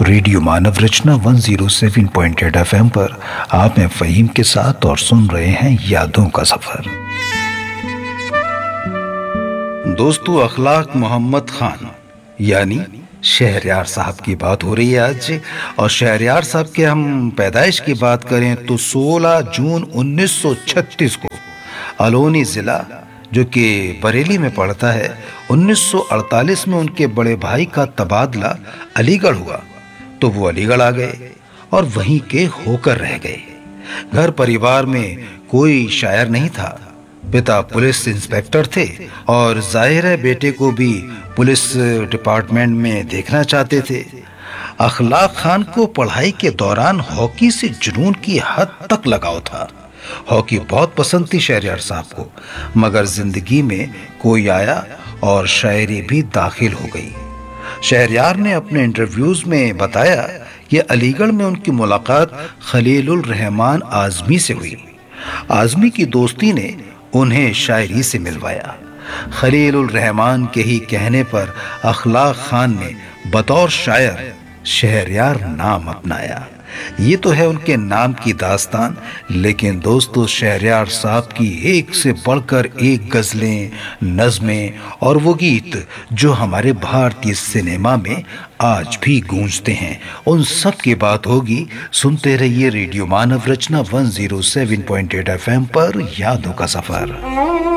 Radio मानव रचना 107.8 FM पर आप हैं फ़हीम के साथ और सुन रहे हैं यादों का सफर। दोस्तों, अखलाक मोहम्मद खान यानी शहरयार साहब की बात हो रही है आज। और शहरयार साहब के हम पैदाइश की बात करें तो 16 जून 1936 को अलौनी ज़िला जो कि बरेली में पड़ता है, 1948 में उनके बड़े भाई का तबादला अलीगढ़ हुआ तो वो अलीगढ़ आ गए और वहीं के होकर रह गए। घर परिवार में कोई शायर नहीं था। पिता पुलिस इंस्पेक्टर थे और जाहिर है बेटे को भी पुलिस डिपार्टमेंट में देखना चाहते थे। अखलाक खान को पढ़ाई के दौरान हॉकी से जुनून की हद तक लगाव था। हॉकी बहुत पसंद थी शहरयार साहब को, मगर जिंदगी में कोई आया और शायरी भी दाखिल हो गई। शहरयार ने अपने इंटरव्यूज में बताया कि अलीगढ़ में उनकी मुलाकात खलीलुर रहमान आज़मी से हुई। आज़मी की दोस्ती ने उन्हें शायरी से मिलवाया। खलीलुर रहमान के ही कहने पर अखलाक खान ने बतौर शायर शहरयार नाम अपनाया। ये तो है उनके नाम की दास्तान, लेकिन दोस्तों शहरयार साहब की एक से बढ़कर एक गज़लें, नज़में और वो गीत जो हमारे भारतीय सिनेमा में आज भी गूंजते हैं, उन सब की बात होगी। सुनते रहिए रेडियो मानव रचना 107.8 FM पर यादों का सफर।